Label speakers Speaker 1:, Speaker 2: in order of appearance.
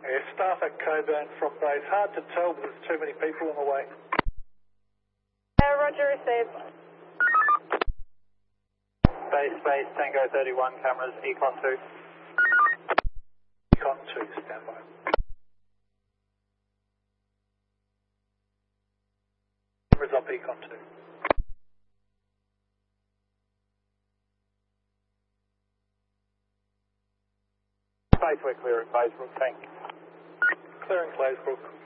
Speaker 1: Staff at Coburn from base. Hard to tell, but there's too many people on the way.
Speaker 2: Roger, received.
Speaker 3: Base, Tango 31, cameras, Econ 2.
Speaker 1: Econ 2, stand by. Cameras up Econ 2.
Speaker 3: Base, we're clear at Baysbrook, thank you.
Speaker 1: Clearing Claysbrook.